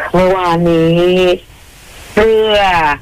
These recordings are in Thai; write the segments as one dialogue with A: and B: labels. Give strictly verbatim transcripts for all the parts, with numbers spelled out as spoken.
A: เมื่อวานนี้เรือ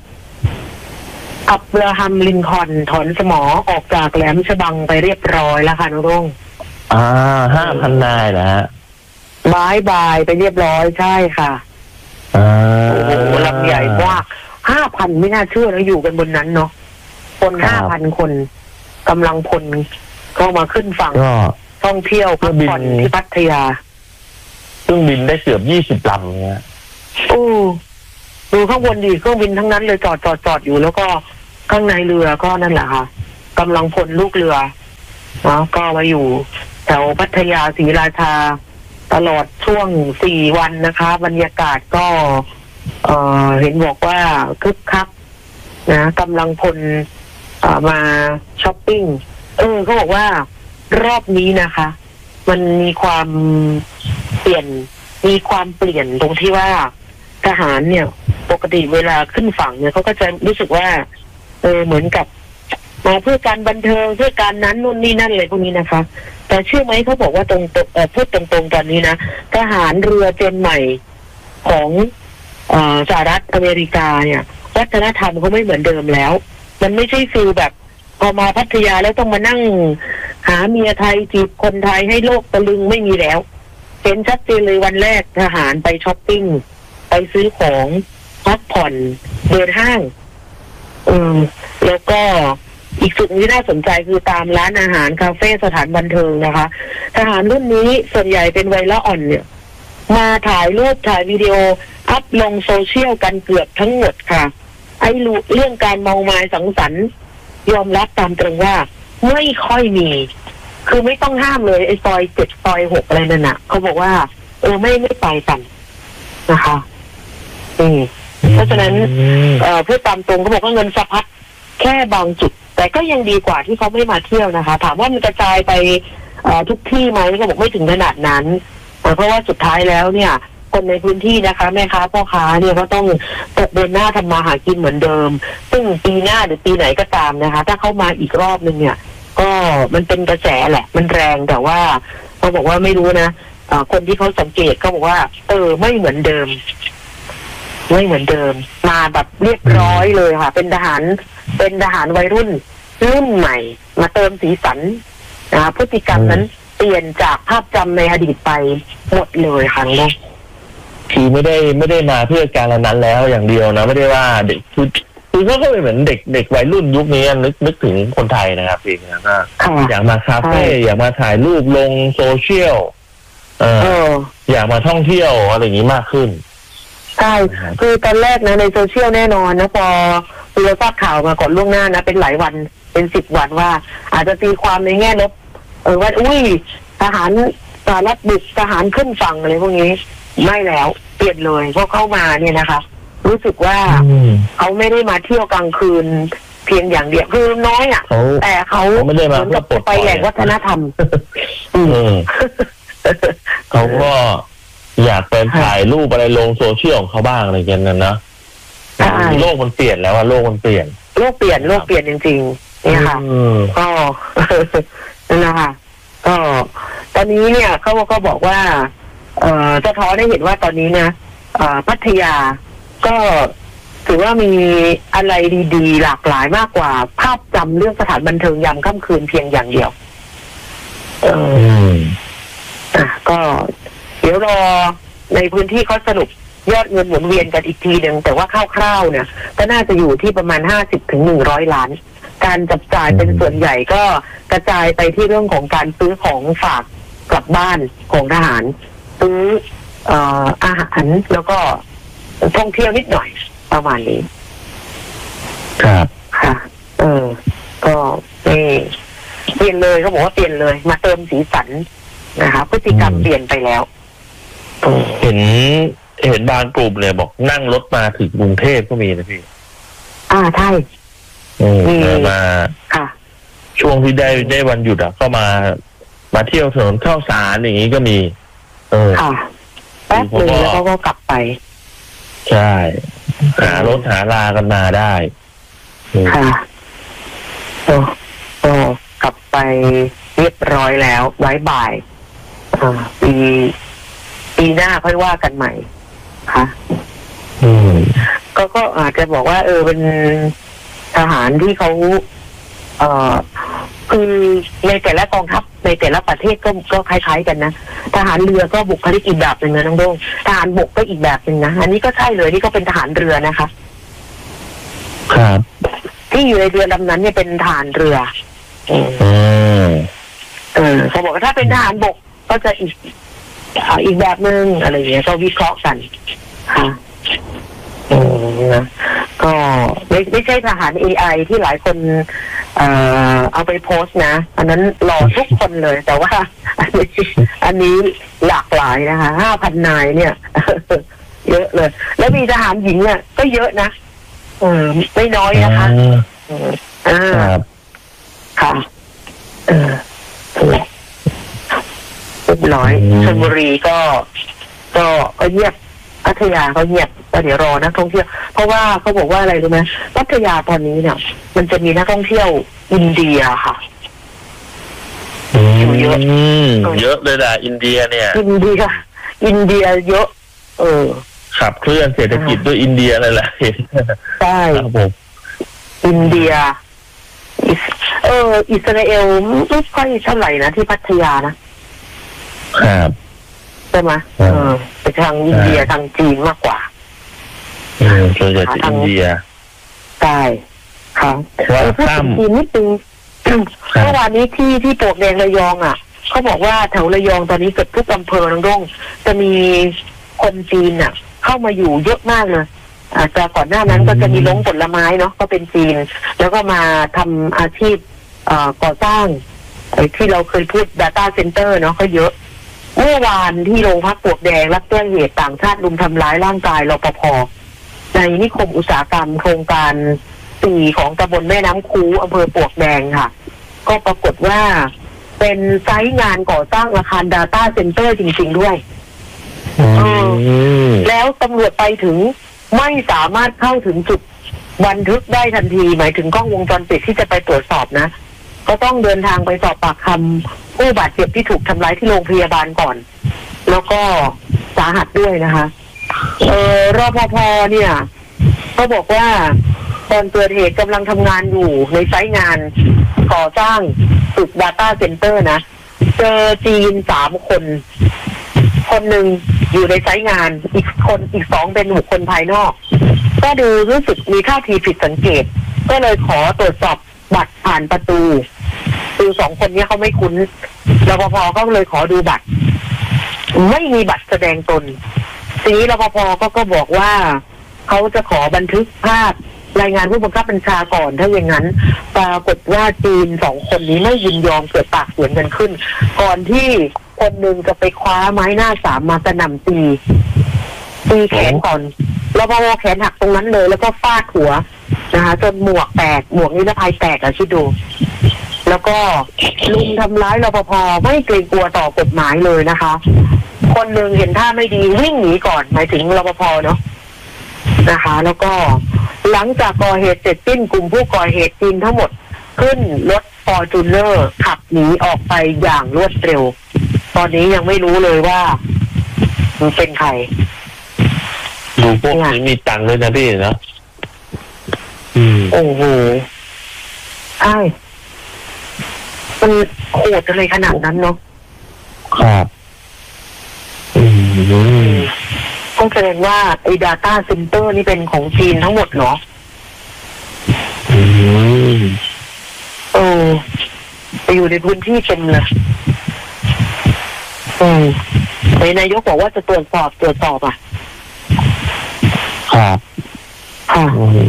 A: อับราฮัมลินคอล์นถอนสมอออกจากแหลมฉบังไปเรียบร้อยแล้วค่ะนุรงค์
B: อ่าห้าพันนายนะฮะ
A: บายบายไปเรียบร้อยใช่ค่ะ
B: อ่า
A: โอ้โหลำใหญ่มากห้าพันไม่น่าเชื่อแล้วอยู่กันบนนั้นเนาะคนห้าพันคนกำลังพลก็มาขึ้นฝั่งท่องเที่ยวพักผ่อนที่พัทยา
B: เครื่องบินได้เกือบยี่สิบลำเนี่ย
A: โอ้ดูข้างบนดีเครื่องบินทั้งนั้นเลยจอดจอดจอดอยู่แล้วก็ข้างในเรือก็นั่นแหละค่ะกำลังพลลูกเรือเนาะก็มาอยู่แถวพัทยาศรีราชาตลอดช่วงสี่วันนะคะบรรยากาศก็เอ่อเห็นบอกว่าคึกคักนะกำลังพลมาช้อปปิ้งเออเขาบอกว่ารอบนี้นะคะ มันมีความเปลี่ยนมีความเปลี่ยนตรงที่ว่าทหารเนี่ยปกติเวลาขึ้นฝั่งเนี่ยเขาก็จะรู้สึกว่าเออเหมือนกับมาเพื่อการบันเทิงเพื่อการนั้นนู่นนี่นั่นอะไรพวกนี้นะคะแต่เชื่อไหมเขาบอกว่าตรงเอ่อพูดตรงๆตอนนี้นะทหารเรือเจนใหม่ของเอ่อสหรัฐอเมริกาเนี่ยวัฒนธรรมเขาไม่เหมือนเดิมแล้วมันไม่ใช่ฟีลแบบพอมาพัทยาแล้วต้องมานั่งหาเมียไทยจีบคนไทยให้โลกตะลึงไม่มีแล้วเห็นชัดเจนเลยวันแรกทหารไปช้อปปิ้งไปซื้อของพักผ่อนเดินห้างอืมแล้วก็อีกสิ่งที่น่าสนใจคือตามร้านอาหารคาเฟ่สถานบันเทิงนะคะทหารรุ่นนี้ส่วนใหญ่เป็นวัยละอ่อนเนี่ยมาถ่ายรูปถ่ายวิดีโออัพลงโซเชียลกันเกือบทั้งหมดค่ะไอ้เรื่องการเมาไม้สังสรรค์ยอมรับตามตรงว่าไม่ค่อยมีคือไม่ต้องห้ามเลยไอ้ซอยเจ็ดซอยหกอะไรนั่นน่ะเขาบอกว่าเออไม่ไม่ไปกันนะคะอืมเพราะฉะนั้นเอ่อเพื่อตามตรงเขาบอกว่าเงินสะพัดแค่บางจุดแต่ก็ยังดีกว่าที่เขาไม่มาเที่ยวนะคะถามว่ามันกระจายไปเอ่อทุกที่ไหมก็บอกไม่ถึงขนาดนั้นเพราะว่าสุดท้ายแล้วเนี่ยคนในพื้นที่นะคะแม่ค้าพ่อค้าเนี่ยก็ต้องเดินหน้าทำมาหากินเหมือนเดิมซึ่งปีหน้าหรือปีไหนก็ตามนะคะถ้าเข้ามาอีกรอบนึงเนี่ยก็มันเป็นกระแสแหละมันแรงแต่ว่าเขาบอกว่าไม่รู้นะคนที่เขาสังเกตเขาบอกว่าเออไม่เหมือนเดิมไม่เหมือนเดิมมาแบบเรียบร้อยเลยค่ะเป็นทหารเป็นทหารวัยรุ่นรุ่นใหม่มาเติมสีสันนะพฤติกรรมนั้นเปลี่ยนจากภาพจำในอดีตไปหมดเลยค่ะน้อง
B: คือไม่ได้ไม่ได้มาเพื่อการนั้นแล้วอย่างเดียวนะไม่ได้ว่าเด็กคือคือเขาก็เป็นเหมือนเด็กเด็กวัยรุ่นยุคนี้นึกนึกถึงคนไทยนะครับเองนะก็อยากมาคาเฟ่อยากมาถ่ายรูปลงโซเชียลเอออยากมาท่องเที่ยวอะไรอย่างนี้มากขึ้น
A: ใช่คือตอนแรกนะในโซเชียลแน่นอนนะพอเราทราบข่าวมาก่อนล่วงหน้านะเป็นหลายวันเป็นสิบวันว่าอาจจะตีความในแง่ลบเออว่าอุ้ยทหารสหรัฐบุกทหารขึ้นฝั่งอะไรพวกนี้ไม่แล้วเปลี่ยนเลยพอเข้ามาเนี่ยนะคะรู้สึกว่าเขาไม่ได้มาเที่ยวกลางคืนเพียงอย่างเดียวคือน้อยอ่ะแต่เขา
B: ไม่ได้มาเพื่อปลด
A: ไปแหล่งวัฒนธรรม
B: เขาก็อยากไปถ่ายรูปอะไรลงโซเชียลของเขาบ้างอะไรกันนั่นนะโลกมันเปลี่ยนแล้วอะโลกมันเปลี่ยน
A: โลกเปลี่ยนโลกเปลี่ยนจริงๆนี่ค่ะก็นั่นนะคะก็ตอนนี้เนี่ยเขาก็บอกว่าเอ่อสะท้อนได้เห็นว่าตอนนี้นะพัทยาก็ถือว่ามีอะไรดีๆหลากหลายมากกว่าภาพจำเรื่องสถานบันเทิงยามค่ำคืนเพียงอย่างเดียวเอออ่ะก็เดี๋ยวรอในพื้นที่เขาสรุปยอดเงินหมุนเวียนกันอีกทีหนึ่งแต่ว่าคร่าวๆเนี่ยก็น่าจะอยู่ที่ประมาณห้าสิบถึงหนึ่งร้อยล้านการจับจ่ายเป็นส่วนใหญ่ก็กระจายไปที่เรื่องของการซื้อของฝากกลับบ้านของทหารซื้อเอ่ออาหารแล้วก็ท่องเที่ยวนิดหน่อยประมาณนี้
B: ครับ
A: ค่ะเออก็นี่เปลี่ยนเลยเขาบอกว่าเปลี่ยนเลยมาเติมสีสันนะคะพฤติกรรมเปลี่ยนไปแล้ว
B: เห็นเห็นบางกลุ่มเลยบอกนั่งรถมาถึงกรุงเทพก็มีนะพี่
A: อ่าใช่
B: มา
A: ค่ะ
B: ช่วงที่ได้ได้วันหยุดอ่ะก็มามาเที่ยวถนนข้าวสารอย่างนี้ก็มีเออ
A: ค่ะแป๊บนึงแล้วก็กลับไป
B: ใช่หารถหาลากันมาได้
A: ค่ะโอ้โอ้กลับไปเรียบร้อยแล้วไว้บ่ายอ่าปีปีหน้าค่อยว่ากันใหม่ค่ะ
B: อืม
A: ก็ก็อาจจะบอกว่า เออเป็นทหารที่เขาเอ่อคือในแต่ละกองทัพในแต่ละประเทศก็ก็คล้ายๆกันนะทหารเรือก็บุคลิกอีกแบบหนึ่งนะน้องโด้งทหารบกก็อีกแบบหนึ่งนะอันนี้ก็ใช่เลยนี่ก็เป็นทหารเรือนะคะ
B: ครับ
A: ที่อยู่ในเรือลำนั้นเนี่ยเป็นทหารเรืออืม
B: อืม
A: เออเขาบอกว่าถ้าเป็นทหารบกก็จะอีกอ่าอีกแบบหนึ่งอะไรอย่างเงี้ยก็วิเคราะห์กันค่ะอืมนะก็ไม่ไม่ใช่ทหาร เอ ไอ ที่หลายคนเอ่อเอาไปโพสต์นะอันนั้นหล่อทุกคนเลย แต่ว่าอันนี้อันนี้หลากหลายนะคะห้าพันนายเนี่ย เยอะเลย แล้วมีทหารหญิงเนี่ยก็เยอะนะเออไม่น้อยนะคะเอออ่า
B: ครับ
A: ค่ะเออเรียบร้อยชลบุรีก็ ก็ก็เงียบพัทยาก็เงียบก็เดี๋ยวรอนักท่องเที่ยวเพราะว่าเขาบอกว่าอะไรรู้ไหมพัทยาตอนนี้เนี่ย มันจะมีนักท่องเที่ยวอินเดียค่ะ อยู่เยอะ
B: เยอะเลยนะอินเดียเนี่ย
A: อินเดียอินเดียเยอะ เออ
B: ขับเคลื่อนเศรษฐกิจด้วยอินเดียเลยแหละ
A: ใช่
B: ครับผม
A: อินเดียอิสเออ อิสราเอลไม่ค่อยเท่าไหร่นะที่พัทยานะครับ ใช่ไหมเออไปทางอินเดียทางจีนมากกว่า
B: อืมส่วนใหญ่จะอินเดีย
A: ใช่ค่ะ
B: ว่า
A: พูดถึงจีนนิดนึงเมื่อวานนี้ที่ที่ปลวกแดงระยองอ่ะเขาบอกว่าแถวระยองตอนนี้เกือบทุกอำเภอน้องด้งจะมีคนจีนอ่ะ เข้ามาอยู่เยอะมากเลยอาจจะก่อนหน้านั้นก็จะมีลงผลไม้เนาะก็เป็นจีน แล้วก็มาทำอาชีพเอ่อก่อสร้างไอ้ที่เราเคยพูด Data Center เนาะก็เยอะเมื่อวานที่โรงพักปลวกแดงรับแจ้งเหตุต่างชาติรุมทำร้ายร่างกายรปภในนิคมอุตสาหกรรมโครงการสี่ของตำบลแม่น้ำคูอำเภอปลวกแดงค่ะก็ปรากฏว่าเป็นไซต์งานก่อสร้างอาคาร Data Center จริงๆด้วยแล้วตำรวจไปถึงไม่สามารถเข้าถึงจุดบันทึกได้ทันทีหมายถึงกล้องวงจรปิดที่จะไปตรวจสอบนะก็ต้องเดินทางไปสอบปากคำผู้บาดเจ็บที่ถูกทำร้ายที่โรงพยาบาลก่อนแล้วก็สาหัสด้วยนะคะเออรปภเนี่ยเขาบอกว่าตอนเกิดเหตุกำลังทำงานอยู่ในไซต์งานก่อสร้างตึก Data Center นะเจอจีนสามคนคนหนึ่งอยู่ในไซต์งานอีกคนอีกสองเป็นบุคคลภายนอกก็ดูรู้สึกมีท่าทีผิดสังเกตก็เลยขอตรวจสอบบัตรผ่านประตูคือสองคนนี้เขาไม่คุ้นรปภก็เลยขอดูบัตรไม่มีบัตรแสดงตนทีนี้รปภก็ก็บอกว่าเขาจะขอบันทึกภาพรายงานผู้บังคับบัญชาก่อนถ้าอย่างนั้นปรากฏว่าจีนสองคนนี้ไม่ยินยอมเกิดปากเสียงกันขึ้นก่อนที่คนหนึ่งจะไปคว้าไม้หน้าสามมากระหน่ำตีตีแขนก่อนรปภแขนหักตรงนั้นเลยแล้วก็ฟาดหัวนะคะจนหมวกแตกหมวกนิรภัยแตกอะคิดดูแล้วก็ลุมทำร้ายรปภไม่เกรงกลัวต่อกฎหมายเลยนะคะคนหนึ่งเห็นท่าไม่ดีวิ่งหนีก่อนหมายถึงรปภเนาะนะคะแล้วก็หลังจากก่อเหตุเสร็จสิ้นกลุ่มผู้ก่อเหตุจีนทั้งหมดขึ้นรถฟอร์จูเนอร์ขับหนีออกไปอย่างรวดเร็วตอนนี้ยังไม่รู้เลยว่ามันเป็นใคร
B: ดูพวกนี้มีตังค์ด้วยนะพี่เนาะ
A: โอ้โหใช่มันโหดอะไรขนาดนั้นเนาะ
B: ครับ
A: ก็แสดงว่าไอ้ Data Center นี่เป็นของจีนทั้งหมดเหรอ
B: อืม
A: เออไปอยู่ในพื้นที่เต็มเลยอืมไอ้นายกบอกว่าจะตรวจสอบตรวจสอบอ่ะ
B: ครับ
A: ค่ะ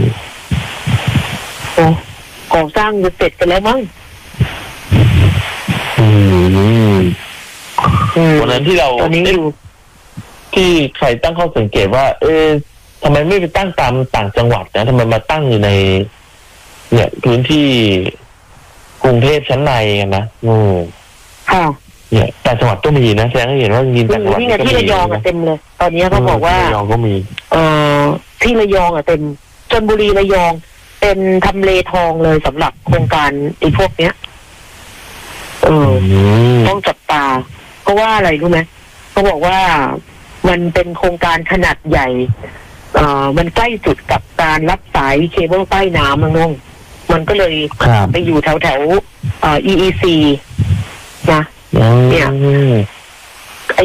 A: โอ้ก่อสร้างจะเสร็จกันแล้วมั้ง
B: วันนั้นที่เรา
A: ตอนนี้อยู่
B: ที่ใครตั้งข้อสังเกตว่าเออทำไมไม่ไปตั้งตามต่างจังหวัดนะทำไมมาตั้งอยู่ในเนี่ยพื้นที่กรุงเทพชั้นในกันนะอืม
A: ค่ะ
B: เนี่ยต่างจังหวัดก็มีนะแสดงให้เห็นว่ามีต่างจังหวัด
A: ที่ที่ระยองอะเต็มเลยตอนนี้เขาบอกว่า
B: ระยองก็มี
A: เอ่อที่ระยองอะเต็มชลบุรีระยองเป็นทำเลทองเลยสำหรับโครงการไอ้พวกเนี้ยเออต้องจับตาเพราะว่าอะไรรู้ไหมเขาบอกว่ามันเป็นโครงการขนาดใหญ่เอ่อมันใกล้จุดกับการรับสายเคเบิลใต้น้ำมั้งน้องมันก็เลยไปอยู่แถวแถวเอ่อ อี อี ซี นะเนี่ยไอ้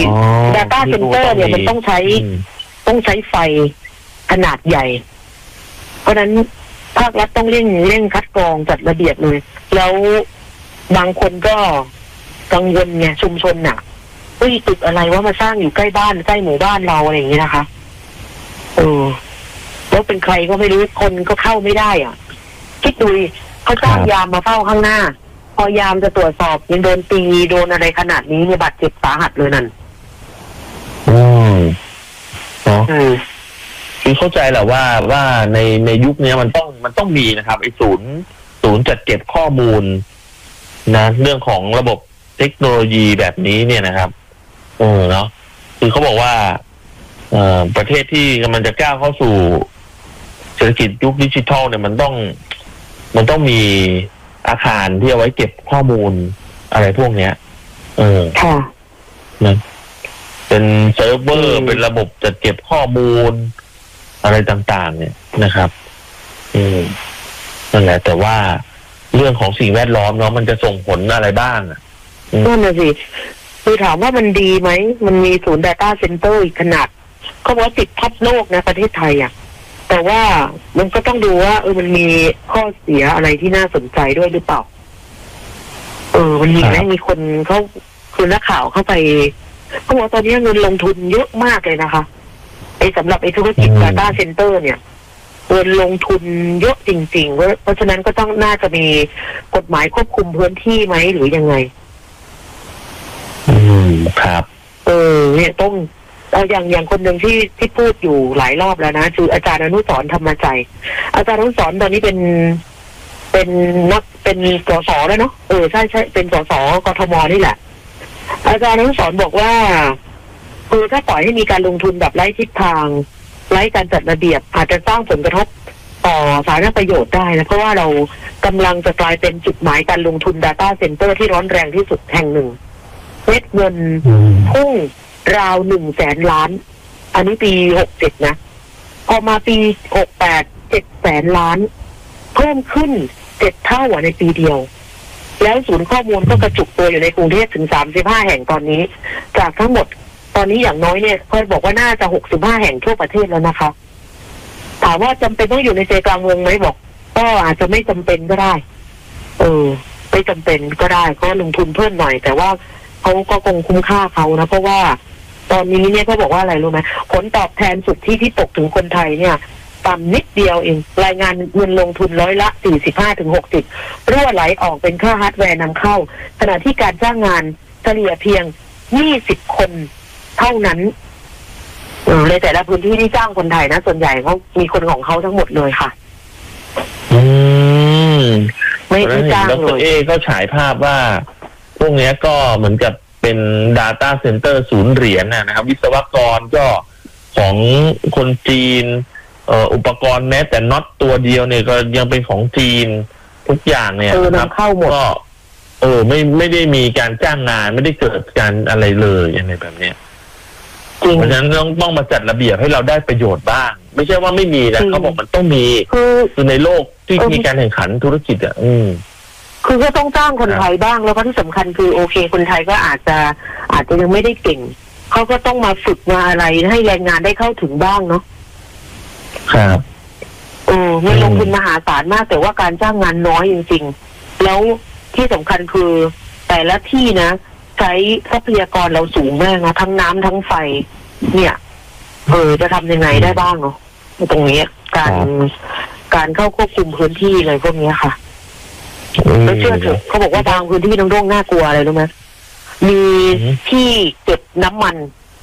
A: data center เนี่ยมันต้องใช้ต้องใช้ไฟขนาดใหญ่เพราะนั้นภาครัฐต้องเร่งเร่งคัดกรองจัดระเบียบเลยแล้วบางคนก็กังวลไงชุมชนน่ะเฮ้ยตึกอะไรว่ามาสร้างอยู่ใกล้บ้านใกล้หมู่บ้านเราอะไรอย่างนี้นะคะเออแล้วเป็นใครก็ไม่รู้คนก็เข้าไม่ได้อ่ะคิดดูเขาจ้างยามมาเฝ้าข้างหน้าพอยามจะตรวจสอบยังโดนตีโดนอะไรขนาดนี้เนี่ยบาดเจ็บสาหัสเลยนั่น
B: อืมเนาะคือเข้าใจแหละว่าว่าในในยุคนี้มันต้องมันต้องมีนะครับไอ้ศูนย์ศูนย์จัดเก็บข้อมูลนะเรื่องของระบบเทคโนโลยีแบบนี้เนี่ยนะครับเออเนาะคือเขาบอกว่าเอ่อประเทศที่กำลังจะก้าวเข้าสู่เศรษฐกิจยุคดิจิทัลเนี่ยมันต้องมันต้องมีอาคารที่เอาไว้เก็บข้อมูลอะไรพวกเนี้ยเออค่ะนะเป็นเซิร์ฟเวอร์เป็นระบบจัดเก็บข้อมูลอะไรต่างๆเนี่ยนะครับอืมนั่นแหละแต่ว่าเรื่องของสิ่งแวดล้อมเนาะมันจะส่งผลอะไรบ้างอ่ะ
A: นั่นน่ะสิคือถามว่ามันดีไหมมันมีศูนย์ data center อีกขนาดเขาบอกว่าติดท็อปโลกนะประเทศไทยอ่ะแต่ว่ามันก็ต้องดูว่าเออมันมีข้อเสียอะไรที่น่าสนใจด้วยหรือเปล่าเออมันมีไหมมีคนเขาคือนักข่าวเข้าไปเขาบอกตอนนี้เงินลงทุนเยอะมากเลยนะคะไอ้สำหรับไอ้ธุรกิจ data center เนี่ยเงินลงทุนเยอะจริงๆเพราะฉะนั้นก็ต้องน่าจะมีกฎหมายควบคุมพื้นที่ไหมหรือยังไง
B: อืมครับ
A: เออเนี่ยต้องเอาอย่างอย่างคนหนึ่งที่ที่พูดอยู่หลายรอบแล้วนะคืออาจารย์อนุสรณ์ธรรมใจอาจารย์อนุสรณ์ตอนนี้เป็นเป็นนักเป็นสสแล้วเนาะเออใช่ใช่เป็นสสกทมนี่แหละอาจารย์อนุสรณ์บอกว่าคือถ้าปล่อยให้มีการลงทุนแบบไร้ทิศทางไร้การจัดระเบียบอาจจะสร้างผลกระทบต่อสาธารณประโยชน์ได้นะเพราะว่าเรากำลังจะกลายเป็นจุดหมายการลงทุน data center ที่ร้อนแรงที่สุดแห่งหนึ่งเม็ดเงินพุ่งราวหนึ่งแสนล้านอันนี้ปีหกเจ็ดนะพอมาปีหกแปดเจ็ดแสนล้านเพิ่มขึ้นเจ็ดเท่าในปีเดียวแล้วศูนย์ข้อมูลก็กระจุกตัวอยู่ในกรุงเทพถึงสามสิบห้าแห่งตอนนี้จากทั้งหมดตอนนี้อย่างน้อยเนี่ยเขาบอกว่าน่าจะหกสิบห้าแห่งทั่วประเทศแล้วนะคะถามว่าจำเป็นต้องอยู่ในใจกลางเมืองไหมบอกก็อาจจะไม่จำเป็นก็ได้เออไม่จำเป็นก็ได้ก็ลงทุนเพิ่มหน่อยแต่ว่าเขาก็คงคุ้มค่าเขานะเพราะว่าตอนนี้เนี่ยเขาบอกว่าอะไรรู้ไหมผลตอบแทนสุทธิที่ตกถึงคนไทยเนี่ยต่ำนิดเดียวเองรายงานเงินลงทุนร้อยละ สี่สิบห้าถึงหกสิบ รั่วไหลออกเป็นค่าฮาร์ดแวร์นำเข้าขณะที่การจ้างงานเฉลี่ยเพียงยี่สิบคนเท่านั้นในแต่ละพื้นที่ที่จ้างคนไทยนะส่วนใหญ่เขามีคนของเขาทั้งหมดเลยค่ะ
B: อืม
A: ไม่ได้จ้างเลย
B: ดร.เอก็ฉายภาพว่าพวกนี้ก็เหมือนกับเป็น data center ศูนย์เหรียญนะครับวิศวกรก็ของคนจีนเอ่ออุปกรณ์แม้แต่น็อตตัวเดียวเนี่ยก็ยังเป็นของจีนทุกอย่างเนี่ย
A: นะครับ
B: ก็เออไม่ไม่ได้มีการจ้างงานไม่ได้เกิดการอะไรเลยอะไรแบบเนี้ยเพราะฉะนั้นต้องต้องมาจัดระเบียบให้เราได้ประโยชน์บ้างไม่ใช่ว่าไม่มีนะเขาบอกมันต้องมีคือในโลกที่มีการแข่งขันธุรกิจอ่ะอืม
A: คือก็ต้องจ้างคนไทยบ้างแล้วก็ที่สำคัญคือโอเคคนไทยก็อาจจะอาจจะยังไม่ได้เก่งเขาก็ต้องมาฝึกมาอะไรให้แรงงานได้เข้าถึงบ้างเนาะ
B: ครับ
A: เออมันลงทุนมหาศาลมากแต่ว่าการจ้างงานน้อยจริงๆแล้วที่สำคัญคือแต่ละที่นะใช้ทรัพยากรเราสูงมากนะทั้งน้ำทั้งไฟเนี่ยเออจะทำยังไงได้บ้างเนาะตรงนี้การการเข้าควบคุมพื้นที่อะไรพวกนี้ค่ะแล้วเชื่อเถอะเขาบอกว่าบางพื้นที่น้องๆน่ากลัวอะไรรู้ไหมมีที่เก็บน้ำมัน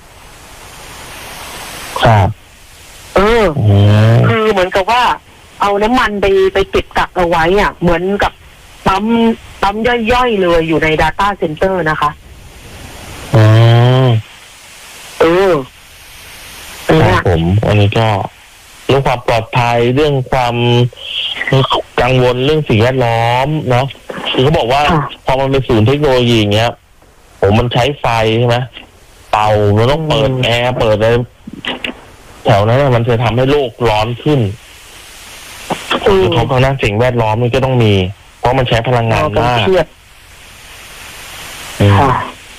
B: ครับ
A: เออคือเหมือนกับว่าเอาน้ำมันไปไปเก็บกักเอาไว้อ่ะเหมือนกับปั๊มปั๊มย่อยๆเลยอยู่ใน data center นะคะ
B: อ๋อ
A: เออ
B: ครับผมอันนี้ก็เรื่องความปลอดภัยเรื่องความกังวลเรื่องสิ่งแวดล้อมเนาะคือเขาบอกว่าพอมันเป็นศูนย์เทคโนโลยีอย่างเงี้ยผมมันใช้ไฟใช่ไหมเป่ามันต้องเปิดแอร์เปิดอะไรแถวนั้นมันจะทำให้โลกร้อนขึ้นผลกระทบทางด้านสิ่งแวดล้อมมันก็ต้องมีเพราะมันใช้พลังงานมาก
A: ค่ะ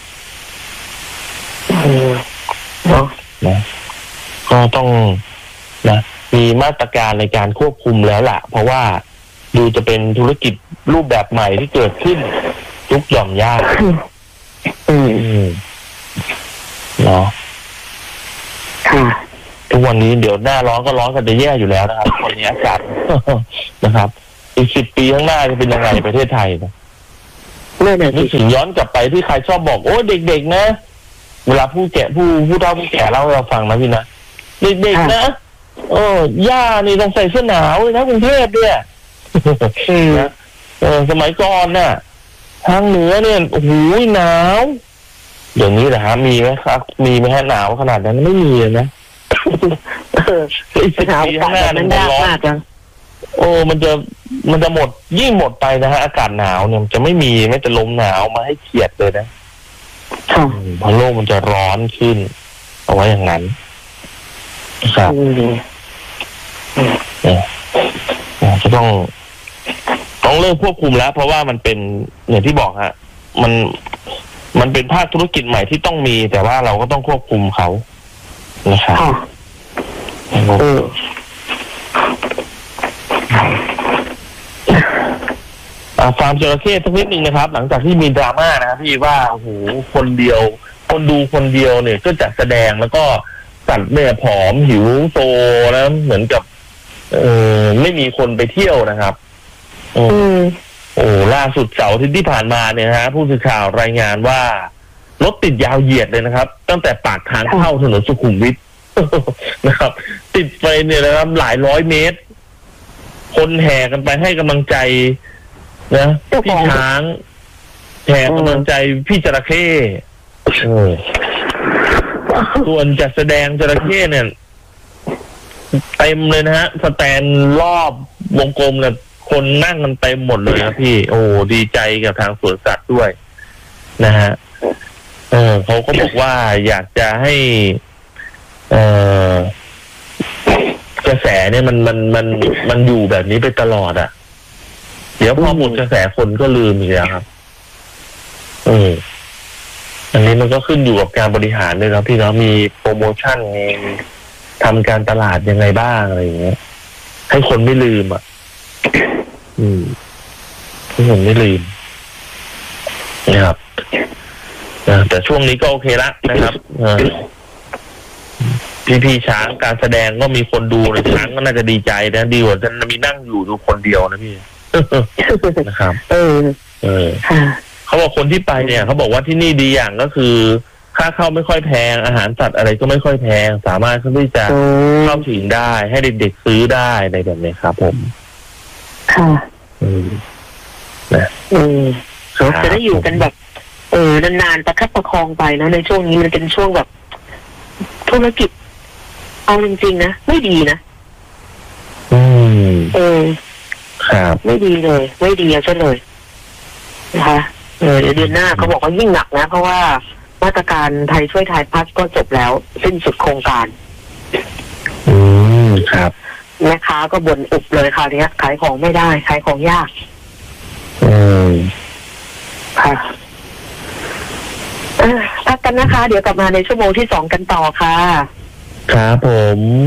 A: เนาะ
B: นะก็ต้องนะมีมาตรการในการควบคุมแล้วล่ะเพราะว่าดูจะเป็นธุรกิจรูปแบบใหม่ที่เกิดขึ้นทุกหย่อมย่าอืมเนาะ
A: ค่ะ
B: ทุกวันนี้เดี๋ยวหน้าร้อนก็ร้อนกันจะแย่อยู่แล้วนะครับตอนนี้อากาศนะครับอีกสิบปีข้างหน้าจะเป็นยังไงประเทศไทยนะนึกถึงย้อนกลับไปที่ใครชอบบอกโอ้เด็กๆนะเวลาผู้แก่ผู้ผู้เฒ่าผู้แก่เล่าให้เราฟังนะพี่นะเด็กๆนะเออย่านี่ต้องใส่เสื้อหนาวเลยนะกรุงเทพเนี่ยนะเออสมัยก่อนน่ะทางเหนือเนี่ยโอ้โหหนาวเดี๋ยวนี้แหละฮะมีไหมครับมีไหมฮะหนาวขนาดนั้นไม่มีนะอีกสิบปีข้างหน้าเนี่ยมันร้อนโอ้มันจะมันจะหมดยิ่งหมดไปนะฮะอากาศหนาวเนี่ยจะไม่มีแม้แต่ลมหนาวมาให้เฉียดเลยนะเพราะโลกมันจะร้อนขึ้นเอาไว้อย่างนั้นครับจะต้องต้องเริ่มควบคุมแล้วเพราะว่ามันเป็นอย่างที่บอกฮะมันมันเป็นภาคธุรกิจใหม่ที่ต้องมีแต่ว่าเราก็ต้องควบคุมเขานะครับฟาร์มจระเข้สักนิดหนึ่งนะครับหลังจากที่มีดราม่านะพี่ว่าโอ้โหคนเดียวคนดูคนเดียวเนี่ยก็จัดแสดงแล้วก็สัตว์เนี่ยผอมหิวโซนะเหมือนกับเออไม่มีคนไปเที่ยวนะครับอืมโอ้ล่าสุดเสาร์อาทิตย์ที่ผ่านมาเนี่ยนะฮะผู้สื่อข่าวรายงานว่ารถติดยาวเหยียดเลยนะครับตั้งแต่ปากทางเข้าถนนสุขุมวิทนะครับติดไปเนี่ยนะครับหลายร้อยเมตรคนแห่กันไปให้กำลังใจนะพี่ช้างแห่กำลังใจพี่จระเข้ส่วนจัดแสดงจระเข้เนี่ยเต็มเลยนะฮะสแตนรอบวงกลมเนี่ยคนนั่งกันเต็มหมดเลยครับพี่โอ้ดีใจกับทางสวนสัตว์ด้วยนะฮะเออเขาก็บอกว่าอยากจะให้เออกระแสเนี่ยมันมันมันมันอยู่แบบนี้ไปตลอดอ่ะเดี๋ยวพอหมดกระแสคนก็ลืมอีกแล้วครับเอออันนี้มันก็ขึ้นอยู่กับการบริหารด้วยครับพี่เนาะมีโปรโมชั่นมีทำการตลาดยังไงบ้างอะไรอย่างเงี้ยให้คนไม่ลืมอ่ะอืมให้คนไม่ลืมนะครับแต่ช่วงนี้ก็โอเคละนะครับพี่พี่ช้างการแสดงก็มีคนดูเลยช้างก็น่าจะดีใจนะดีกว่าจะมีนั่งอยู่ดูคนเดียวนะพี่นะครับเออเออเขาบอกคนที่ไปเนี่ยเขาบอกว่าที่นี่ดีอย่างก็คือค่าเข้าไม่ค่อยแพงอาหารสัตว์อะไรก็ไม่ค่อยแพงสามารถที่จะเข้าถึงได้ให้เด็กๆซื้อได้ในแบบนี้ครับผม
A: ค่ะ
B: อืมนะ
A: อืมจะได้อยู่กันแบบเออนานๆประคับประคองไปนะในช่วงนี้มันเป็นช่วงแบบธุรกิจเอาจริงๆนะไม่ดีนะ
B: อืม
A: เออ
B: ครับ
A: ไม่ดีเลยไม่ดีซะเลยนะคะเออเดือนหน้าเขาบอกว่ายิ่งหนักนะเพราะว่ามาตรการไทยช่วยไทยพัฒน์ก็จบแล้วสิ้นสุดโครงการ
B: อืมครับ
A: แม่ค้าก็บ่นอุบเลยค่ะเนี้ยขายของไม่ได้ขายของยาก
B: อืม
A: ค่ะพักกันนะคะเดี๋ยวกลับมาในชั่วโมงที่สองกันต่อค่ะ
B: ครับผม